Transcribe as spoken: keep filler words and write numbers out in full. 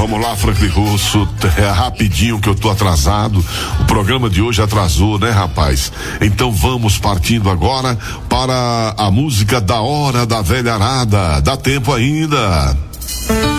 Vamos lá, Franklin Russo, é rapidinho que eu tô atrasado. O programa de hoje atrasou, né, rapaz? Então vamos partindo agora para a música da Hora da Velharada. Dá tempo ainda.